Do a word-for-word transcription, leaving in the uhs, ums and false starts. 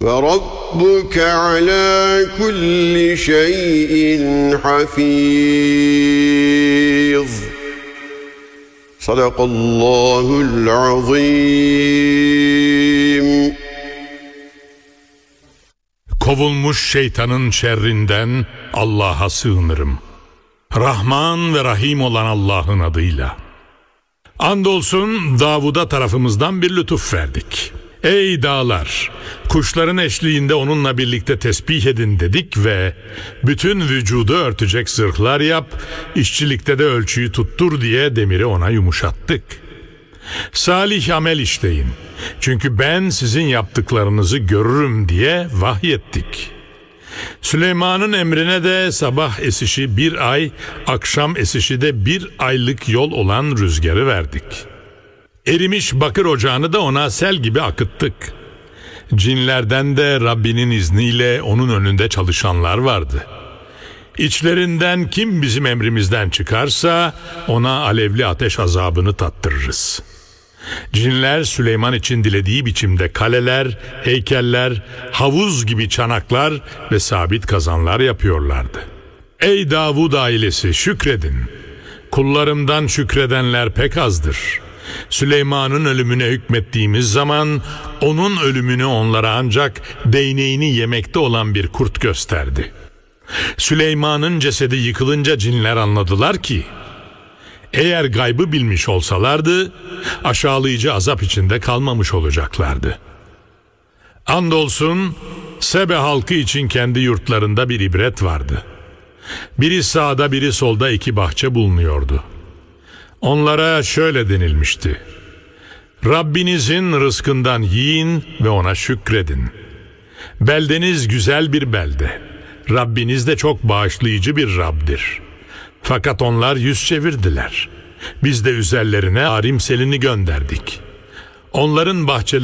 وَرَبُّكَ عَلَى كُلِّ شَيْءٍ حَفِيظٌ. Sadakallahul azim. Kovulmuş şeytanın şerrinden Allah'a sığınırım. Rahman ve Rahim olan Allah'ın adıyla. Andolsun Davud'a tarafımızdan bir lütuf verdik. Ey dağlar, kuşların eşliğinde onunla birlikte tesbih edin dedik ve bütün vücudu örtecek zırhlar yap, işçilikte de ölçüyü tuttur diye demiri ona yumuşattık. Salih amel işleyin, çünkü ben sizin yaptıklarınızı görürüm diye vahyettik. Süleyman'ın emrine de sabah esişi bir ay, akşam esişi de bir aylık yol olan rüzgarı verdik. Erimiş bakır ocağını da ona sel gibi akıttık. Cinlerden de Rabbinin izniyle onun önünde çalışanlar vardı. İçlerinden kim bizim emrimizden çıkarsa ona alevli ateş azabını tattırırız. Cinler Süleyman için dilediği biçimde kaleler, heykeller, havuz gibi çanaklar ve sabit kazanlar yapıyorlardı. Ey Davud ailesi, şükredin. Kullarımdan şükredenler pek azdır. Süleyman'ın ölümüne hükmettiğimiz zaman onun ölümünü onlara ancak değneğini yemekte olan bir kurt gösterdi. Süleyman'ın cesedi yıkılınca cinler anladılar ki eğer gaybı bilmiş olsalardı aşağılayıcı azap içinde kalmamış olacaklardı. Andolsun Sebe halkı için kendi yurtlarında bir ibret vardı. Biri sağda biri solda iki bahçe bulunuyordu. Onlara şöyle denilmişti: Rabbinizin rızkından yiyin ve ona şükredin. Beldeniz güzel bir belde. Rabbiniz de çok bağışlayıcı bir Rab'dir. Fakat onlar yüz çevirdiler. Biz de üzerlerine arim selini gönderdik. Onların bahçeleri